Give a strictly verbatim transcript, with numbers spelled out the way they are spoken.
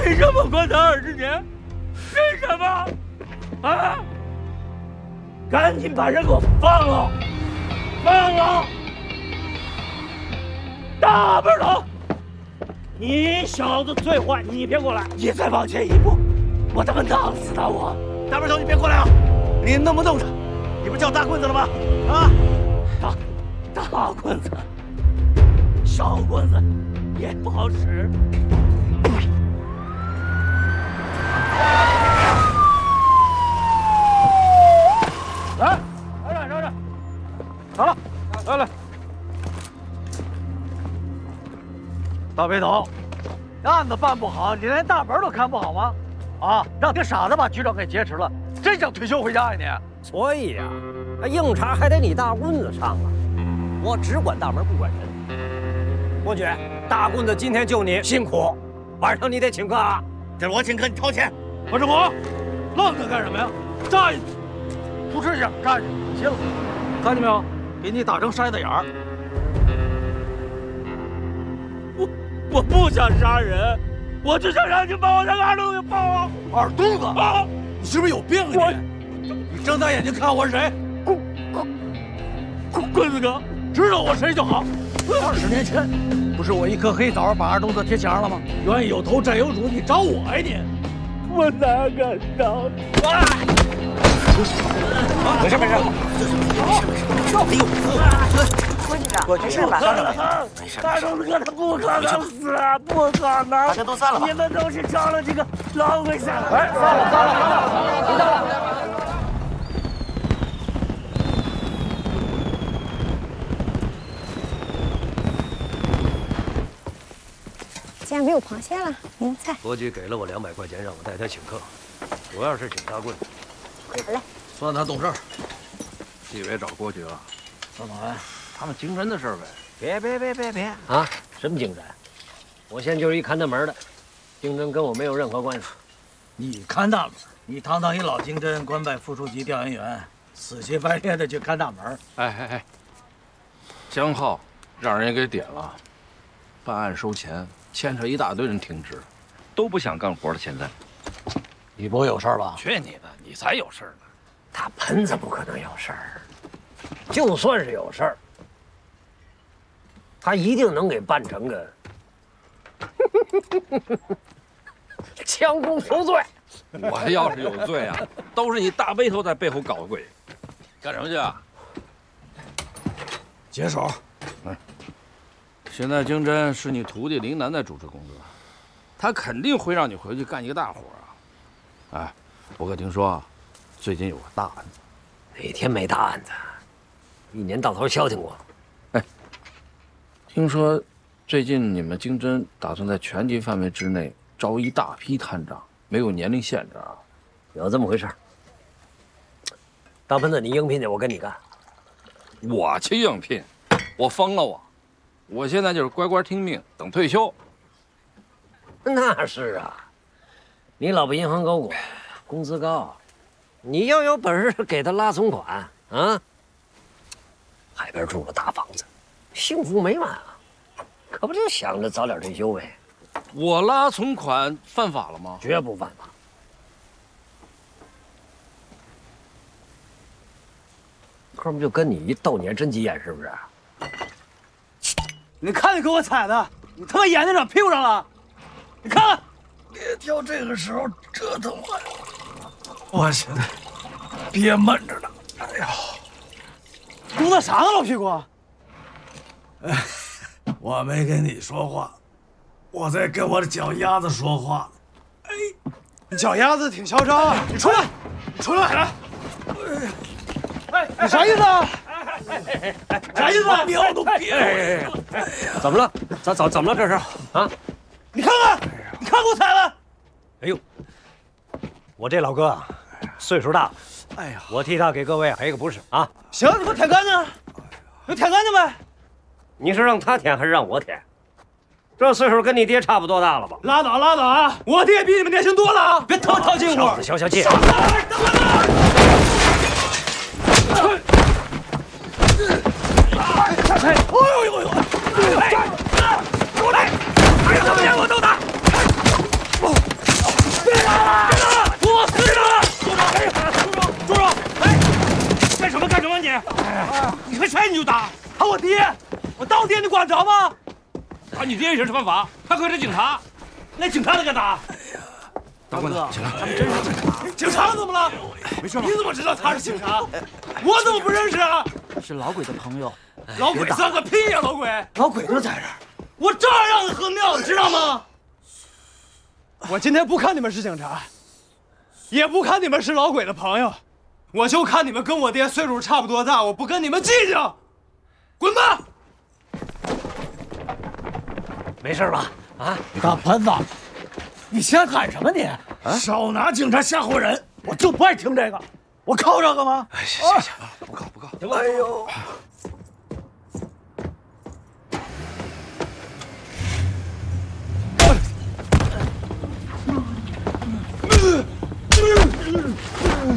为什么关他二十年？为什么？啊！赶紧把人给我放了！放了！大背头，你小子最坏，你别过来！你再往前一步，我他妈弄死他！我大背头，你别过来啊！你弄不动他？你不叫大棍子了吗？啊！ 大大棍子，小棍子也不好使。来，来来来，好了，来来。 大背头，案子办不好，你连大门都看不好吗？啊，让个傻子把局长给劫持了，真想退休回家呀你？ 所以呀、啊，硬茬还得你大棍子上啊！我只管大门不管人。伯爵，大棍子今天就你辛苦，晚上你得请客啊！ 这是我请客，你掏钱。 我说我，愣着干什么呀？炸下去！ 出事去，炸下去！行了，看见没有？给你打成筛子眼儿。 我我不想杀人，我就想让你把我那个二肚子给爆了。 二肚子？ 啊！ 你是不是有病啊你？你睁大眼睛看我是谁？ 棍棍棍子哥，知道我谁就好。 二十年前，不是我一颗黑枣把二肚子贴墙上了吗？冤有头债有主，你找我呀你？ 我哪敢找你？啊！ 没事没事， 哎呦， 郭局长， 郭局长， 没事吧？大肚子哥他不可能死啊，不可能！ 大家都散了吧？ 你们都是招了这个老鬼下来。 哎，散了散了散了，别散了。 竟然没有螃蟹了，您菜。 伯爵给了我两百块钱，让我带他请客，主要是请大棍子。 好嘞。 算他懂事儿。 纪委找郭局了， 老板， 他们经侦的事儿呗。 别别别别别啊！什么经侦？我现在就是一看大门的，经侦跟我没有任何关系。 你看大门，你堂堂一老经侦，官拜副处级调研员，死乞白赖的去看大门。 哎哎哎，江浩让人给点了，办案收钱，牵扯一大堆人停职，都不想干活了。现在， 你不会有事儿吧？ 去你的，你才有事儿呢！ 大盆子不可能有事儿，就算是有事儿，他一定能给办成个将功赎罪。 我要是有罪啊，都是你大背头在背后搞鬼。干什么去啊？ 解手。 嗯，现在经侦是你徒弟林南在主持工作，他肯定会让你回去干一个大活啊。哎，我可听说啊，最近有个大案子。 哪天没大案子？一年到头消停过。 哎，听说最近你们经侦打算在全级范围之内招一大批探长，没有年龄限制啊？ 有这么回事？大盆子，你应聘去，我跟你干。 我去应聘？我疯了我！我现在就是乖乖听命，等退休。 那是啊，你老婆银行高管，工资高，你要有本事给他拉存款啊！海边住个大房子，幸福美满啊！可不就想着早点退休呗？ 我拉存款犯法了吗？ 绝不犯法。哥们就跟你一斗，你还真急眼是不是？ 你看你给我踩的，你他妈眼睛长屁股上了！你看看，别挑这个时候折腾我呀！我现在憋闷着呢。哎呀，嘟囔啥呢，老屁股？哎，我没跟你说话，我在跟我的脚丫子说话。哎，你脚丫子挺嚣张啊！你出来，你出来！哎，你啥意思啊？啥意思啊？尿都憋了！ 怎么了？怎怎怎么了？这是啊？ 你看看，你看给我踩了！ 哎呦，我这老哥啊，岁数大了， 哎呀， 我替他给各位赔个不是啊。 行，你给我舔干净，你舔干净呗。 你是让他舔还是让我舔？这岁数跟你爹差不多大了吧？ 拉倒拉倒啊！我爹比你们年轻多了啊！别他妈套近乎！ 小子消消气。 小子，等会儿！下垂！哎呦呦呦！给我来！给我来！别他妈让我都打！ 你爹也是犯法，他可是警察。 那警察在干啥？ 大哥， 起来，他们真是警察。警察怎么了？没事吧？你怎么知道他是警察？我怎么不认识啊？ 是老鬼的朋友。 老鬼算个屁呀！老鬼，老鬼都在这儿，我照样让他喝尿，你知道吗？我今天不看你们是警察，也不看你们是老鬼的朋友，我就看你们跟我爹岁数差不多大，我不跟你们计较，滚吧！ 没事吧？啊， 大盆子，你想干什么你？啊、少拿警察吓唬人！我就不爱听这个，我靠这个吗？ 哎，行行行，不告不告。 哎呦，